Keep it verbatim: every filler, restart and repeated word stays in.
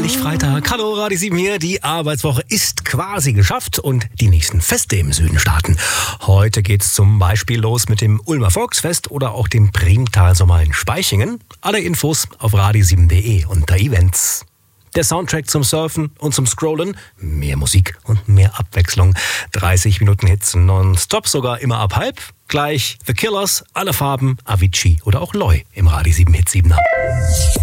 endlich Freitag. Hallo, Radio sieben hier. Die Arbeitswoche ist quasi geschafft und die nächsten Feste im Süden starten. Heute geht's zum Beispiel los mit dem Ulmer Volksfest oder auch dem Priemtal-Sommer in Spaichingen. Alle Infos auf radio sieben punkt de unter Events. Der Soundtrack zum Surfen und zum Scrollen, mehr Musik und mehr Abwechslung. dreißig Minuten Hits nonstop, sogar immer ab halb. Gleich The Killers, Alle Farben, Avicii oder auch Loy im Radio sieben Hit sieben.